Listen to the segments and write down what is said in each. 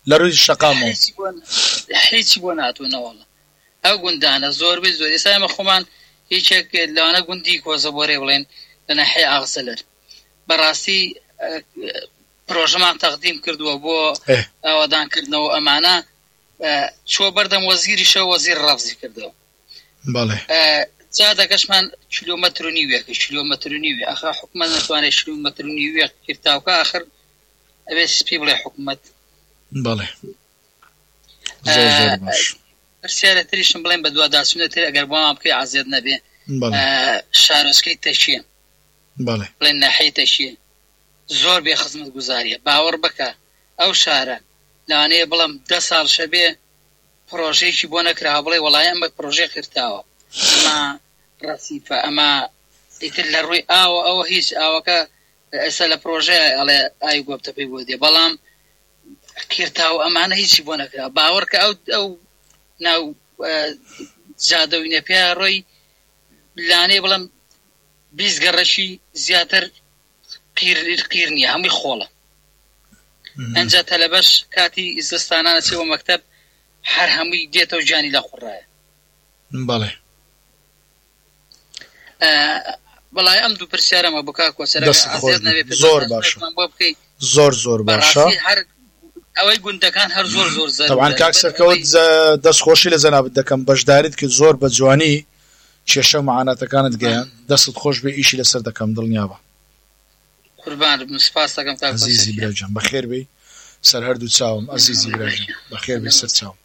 لە ڕووی شەقامەوە هیچی بۆ ناتوانە وەڵا ئەو گوندانە زۆربەی زۆر ئێستا ئێمە خۆمان هیچێک لەوانە گوندی کۆزە بۆرێ بڵێن لە ناحیە ئاغسەلەر بەڕاستی پرۆژەمان تەقدیم کردووە بۆ ئاوادانکردنەوە ئەمانە چوە بەردەم وەزیری شەو وەزیر ڕەفزی کردەوە بەڵێ جا دەکەشمان کیلۆمەتر و نیوێ ئەخا حکومەت نەتوانێت کیلۆمەتر و نیوێ کردتاوکە ئاخر ئەبێ سپی بڵێ حکومەت بەڵێ زۆر باش پرسیارە تریشم بڵێن بە دوواداسوونە تر ئەگەر بۆمان بکەی عەزیەت نەبێ شارۆچکەی تەشیە بەڵێ بڵێن ناحیەی تەشیە زۆر بێ خزمەت گوزاریە باوەڕ بکە ئەو شارە لەوانەیە بڵم 10 ساڵ شەبێ پرۆژەیەکی بۆ نەکرا بڵێ وەڵای ئەمە پرۆژەی خرتاوە ئەمە ڕەسیفە ئەمە ئیتر لە ڕووی ئاوە ئەوە هیچ ئاوەکە ئێستا لە پرۆژەیە ئەڵێ ئای گۆبتە پێی بۆ دێ بەڵام کرداوە ئەمانە هیچی بۆ نەکرا باوەڕکە ئەو ناو جادەوینە پێ ڕۆی لانێ بڵم 20 گەڕەشی زیاتر قیر نییە هەمووی خۆڵە ئەنجا تەلەبەش کاتی ئیزدستانانە چێوە مەکتەب هەر هەمووی دێتەوە جانی لە خوڕایە بەڵێ بەڵای ئەم دوو پرسیارەمە بکا کۆسەرە زۆر باشە زۆر باشە ئەوەی گوندەکان هەر زۆر طبعاً کاک سەرکەوت دەستخۆشی لە جەنابەت دەکەم بەشداریت کرد زۆر بە جوانی کێشە مەعاناتەکانت گەیان دەستت خۆش بێ ئیشی لەسەر دەکەم دڵنیا بە قوربان سپاس دەکەم کاک عەزیزی براجان بەخێر بێی سەر هەردوو چاوم عەزیزی براجان بەخێر بێی سەر چاوم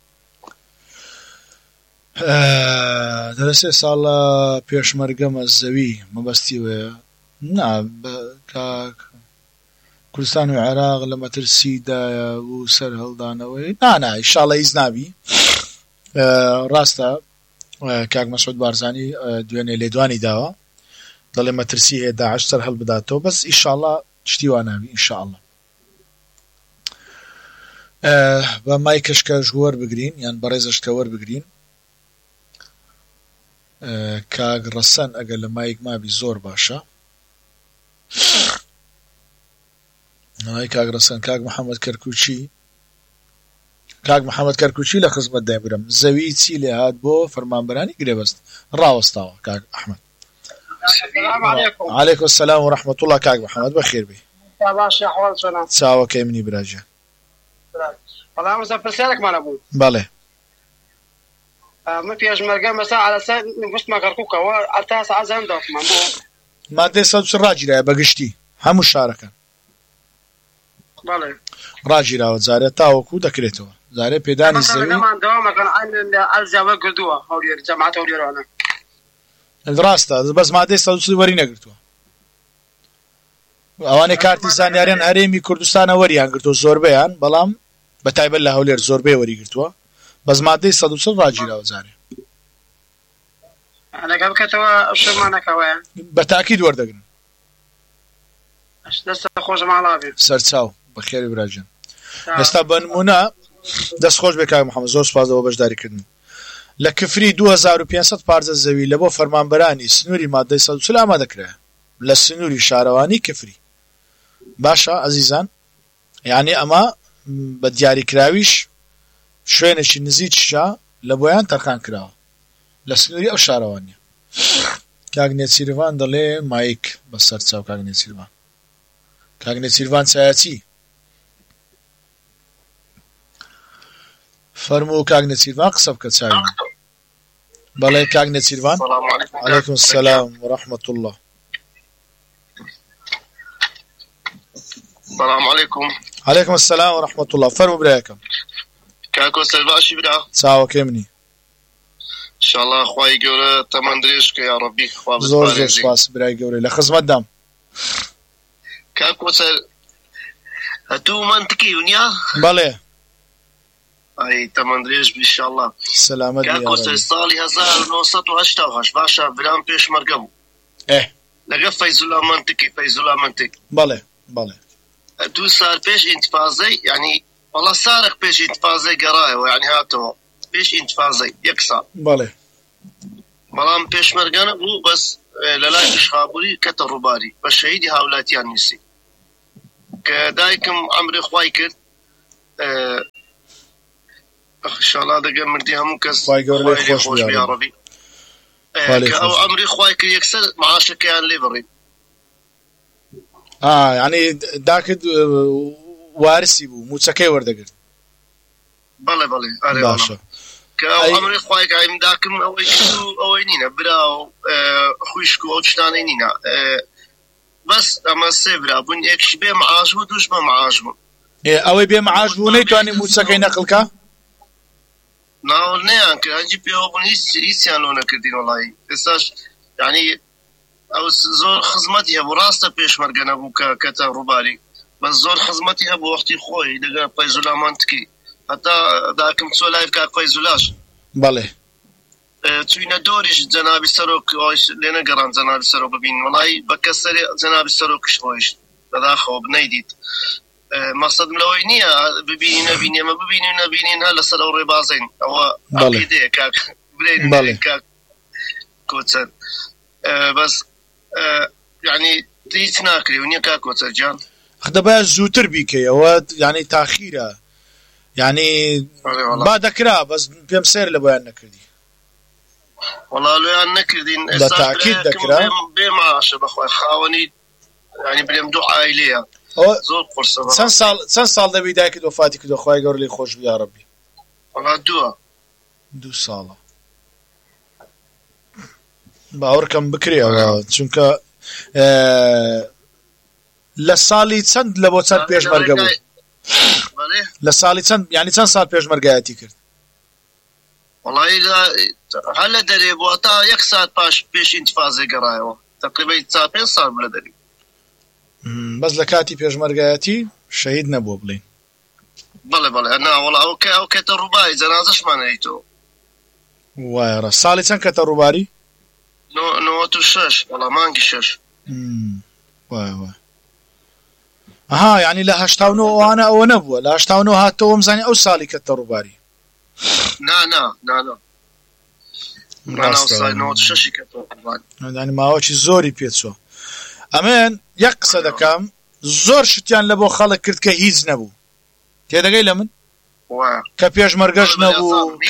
دەرەسێ ساڵە پێشمەرگەمە زەوی مەبەستیوەیە نا کاک کوردستان و عێراق لە مەترسیدایە و سەر هەڵدانەوەی نا ئینشاڵڵا هیچ نابی ڕاستە کاک مەسعود بارزانی دوێنێ لێدوانی داوە دەڵێ مەترسی هەیە داعش سەر هەڵ بداتەوە بەس ئینشاڵڵا شتی وا ناوی ئینشاءڵڵا بە مای کەشکەش وەربگرین یان بەڕێزەشکە وەربگرین کاک ڕەسەن ئەگەر لە مایک مابی زۆر باشە کاک ڕەسەن کاک محەممەد کەرکوچی لە خزمەت دایبرم زەوی چی لێ هات بۆ فەرمانبەرانی گرێبەست ڕاوەستاوە کاک ئەحمەد عليكم السلام ورحمة الله كاك محمد بخير بي باش احوال شلون ساوا كيمني براجع والله مسافر سالك ما نبود بله ما في اجمل مساء على ساعه مش ما كركوكا وعطاس عزم دوك ما دي صوت راجل بقشتي هم مشاركه بله راجل وزاره تاوكو دكريتو زاره بيداني زوي ما دوما كان عن الزاويه قدوه او جماعه اولياء انا الراستا بس ما دي صوت ورينا قرتو اوانه کارتی زانیاریان هەرێمی کوردستانە وەریان گرتو زۆربەیان بەڵام بەتایبەت لە هەولێر زۆربەی وەریگرتووە بەس مادەی 100 ڕاگیراوە جارێ لەگەڵ بکەتەوە شەمانەکەوەیان بەتاکید وەردەگرن دەستە خۆش ماڵا بێ سەرچاو بەخێری براجان ئێستا بە نمونە دەستخۆش بێ کاک محەممەد زۆر سپاسەوە بەشداریکردن لە کفری 2500 پارچە زەوی لە بۆ فەرمانبەرانی سنووری مادەی 100 ئامادەکرا لە سنووری شارەوانی کفری باشە عەزیزان یعنی ئەمە بە دیاریکراویش شوێنێکی نزیکشە لە بۆیان تەرخان کراوە لە سنووری ئەو شارەوانیە کاک نێچیروان دەڵێ مایک بەسەر چاو کاک نێچیروان چایەچی فەرموو کاک نێچیروان قسە بکە چاوی بەڵێ کاک نێچیروان عەلەیکوم السەلام ورحمة الله السلام عليكم. عليكم السلام ورحمة الله. فرموا برايكم. كاكو سلباشي برا. ساوا كيمني. إن شاء الله أخوي جورا تمندريشك يا ربي. زور سباس براي جوري لخدمة دام. كاكو سل. هتو منطقي ونيا. بله. أي تمندريش إن شاء الله. سلامة يا ربي. كاكو سل صالي 1988 باشا برام بيش مرقم. إيه. لقى فيزولا منطقي. بله. تو صار بيش انتفاضي يعني والله سارق بيش انتفاضي قرايه يعني هاتو بيش انتفاضي يكسر بله بلام بيش مرقانا مو بس للاي اشخابوري كترباري بس شهيدي هاولاتيان نسي كدايكم عمري خوايكر شاء الله دقا مردي هم كس خواهي قول لي خوش يا ربي او عمري خواهي كي يكسر معاشك كان ليفري يعني داكد وارثي بو موسكي وردقر بله باشا كأو عمري خواهي قايم داكم اوينينا براو خوشكو او تشتانينينا بس اما سيبرا بون اكش بي معاش بو دوش با معاش بو اوي بي معاش بو نيتواني موسكي نقلكا ناول نه انك هنجي بيو بون يسيانونا كردين والله اساش يعني او زور خدمتي ابو راسته پیش مرگنا بو كتا روباري بس زور خدمتي ابو وقتي خوي دغه فيزولا مانتكي حتى داكم تو لايف كا فيزولاش بله توينا دوريش جناب السروك اوش لنا قران جناب السروك ببين والله بكسر جناب السروك شويش تداخل بنيديت مقصد ملوينيه ببينين ما ببينين هلا صاروا ربازين او عقيده كاك بلين كاك كوتر بس يعني تيتناكري ونيكا كوتر جان خدبا زوتر بيكي هو يعني تاخيره يعني بعد كرا بس بيمسير لبيان نكردي والله لو ان نكردين بالتاكيد ذكرى بمعاش بخوي خاوني يعني بلم دعاء اليها زور فرصه سن سال ده بدايه كده وفاتي كده خوي قول لي خوش يا ربي والله دو ساله باور كم بكري او چونکه لسالي چند لبو چند پیش مرګ بو لسالي چند يعني چند سال پیش مرګایتی کرد والله هل دري بو تا یک ساعت باش پیش انتفاضه قرايو تقريبا 5 سال بلا دري بس لكاتي پیش مرګایتی شهید نبو بلين بله انا والله او كترباي جنازش ما نيتو وای سالي چند كترباري نو تشش والله ما انقشش وای اها يعني لا هشتاونو وانا او نبوه لا هشتاونو هاتو مزاني او سالي كترباري نا انا وصاي نو تشش كترباري يعني ما هوش زوري بيتسو امان يقصد كم زور شتيان لبو خلق كرت كهيز نبو تيدا قايله من كبياج مرقش نبو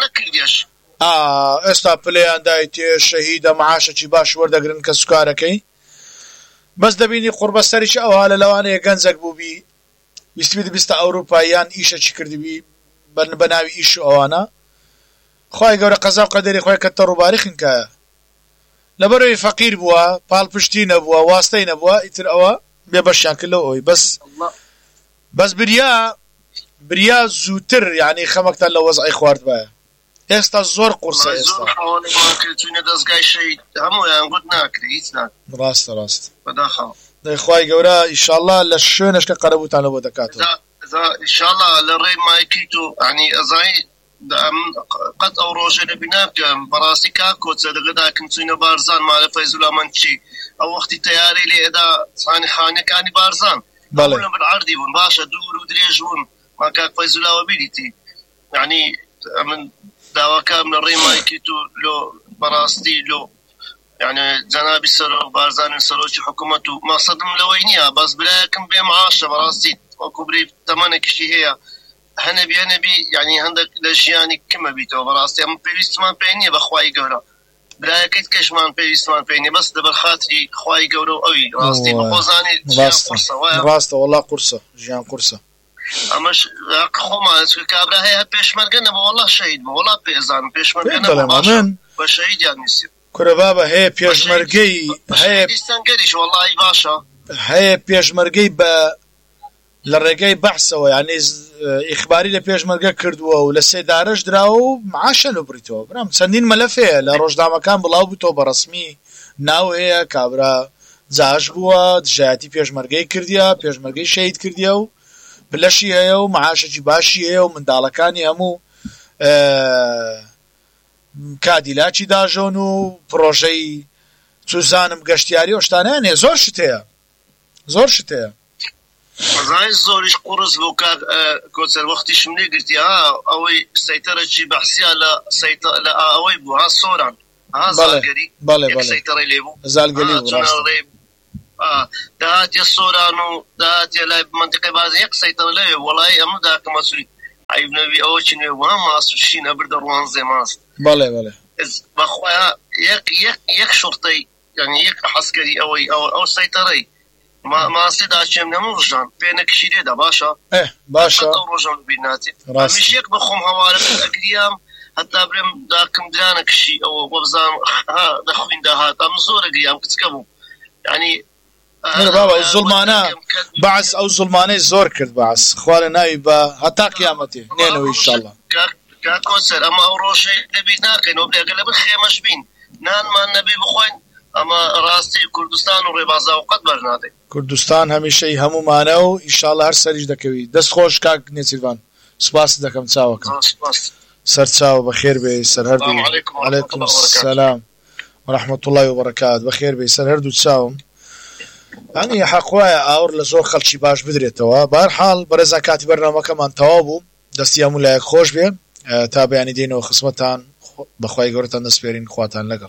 استا بليان دايتي شهيده معاشه چی باش وردگرن کسکارکی بس دبینی قرب سرش او حالا لوانه گنزک بو بی بیست اوروپایان ایشه چی کردی بی بناوی ایشو اوانا خواه گوره قضا قدری خواه کتر و باریخن که لبروی فقیر بوا پال پشتی نبوا واسطه نبوا ایتر اوا بیبشیان کلو اوی بس بریا زوتر يعني خمكتان لو وضعي خوارد بايا استا زور قرصه استا حوالي ما كرتوني دزقاي شيء همو يعني قلت ناكري يتناك راست بداخل ده إخوائي قورا إن شاء الله لشونش كقربوت على ودكاتو إذا إن شاء الله لري ما يكيتو يعني أزاي قد أو روجة بناك براسي كاكو تدغدا كنتوين بارزان ما لفايزولا منشي أو وقت تياري لي إذا صاني خاني كاني بارزان بله بالعرضي بون باشا دور ودريجون ما كاك فايزولا وبيليتي يعني من داواكا من الري ما يكيتو لو براستي لو يعني جنابي سرو بارزان سروشي حكومته ما صدم لوينيها بس بلاكم بمعاشة براستي وكبري تمانك شي هي هنبي يعني عندك لجياني كما بيتو براستي اما بيستمان بيني بخواي قورا بلاكيت كشمان بيستمان بيني بس دبر خاطري خواي قورا اوي راستي بخوزاني جيان قرصة راسته والله قرصة جيان قرصة اماش خما كابرا هي بيش مرقنا والله شهيد والله بيزان بيش مرقنا باشا بشهيد يعني نسيب كربابا هي بيشمرقي هي بيستنقلش والله باشا هي بيشمرقي للرقاي بحثه يعني إخباري لبيشمرقي كردوه ولسيدارش دراو معاشا لبريتو برام سنين ملفه لروج دا مكان بلاو بتو برسمي ناو هي كابرا زاش بوا دجاتي بيشمرقي كرديا بيشمرقي شهيد كرديا بلشي هي ومعاشا باشي هي ومن دالكاني همو کادیلاچی داژۆن و پرۆژەی چوزانم گەشتیاری ئۆشتانیانێ زۆر شتەیە زای زۆریش قورس بوو کۆچەر وەختیشم لێ گرتی ئەوەی سەیتەرەکی بەحسیا لە ئەوەی بوو ها سۆران ها زالگەری سەیتەڕی لێ بوو زالگەری داهاتیە سۆران و داهاتیە لای منتیقەی بازی یەک سەیتەڕ لەوێ وەڵای ئەمە داکەمەسووی عیب نەبی ئەوە چنێ وا ماس و شینە بردە ڕوانزێ ماست بەڵێ بەڵێ بەخۆیان یەک شورتەی یعنی یەک عەسکەری ئەو سەیتەڕەی ماسی داچێم نەموو ڕژان پێ نەکشی لێدا باشە باشە ڕۆژان بیر ناچێت هەمیش یەک بەخۆم هەوارەکە ئەگریام هەتا برێم داکەم درانە کشی ئەوە وەبزان دەخوین داهات ئەم زۆرە گریام کچکە بوو یعنی بابا زڵمانە بەعس ئەو زڵمانەی زۆر کرد بەعس خوا لە ناوی بە هەتا قیامەتێ نێنەوە ئینشاءالله کاکۆسەر ئەمە ئەو ڕۆژەی دەبی ناکەین و بێگە لەبەر خێمەش بین نانمان نەبی بخۆین ئەمە ڕاستی کوردستان و ڕێبازا و قەت بەرنادەین کوردستان هەمیشەی هەمومانە و ئینشاءالله هەر سەریش دەکەوی دەست خۆش کاک نێچیروان سوپاس دەکەم چاوەکەم سەر چاوە بەخێر بێ سەر هەردوو عەلەیکوم السەلام ورحمة الله وبركاته بخير بي سر هردو تساوم يعني حقوايا ئاور لە زۆر خەڵکی باش بدرێتەوە بەرحاڵ بەرەزان کاتی بەرنامەکەمان تەواو بوو دەستی هەموو لایەک خۆش بێ تا بەیانی دێنەوە خزمەتان بەخوای گەورەتان دەسپێرین خواتان لەگەڵ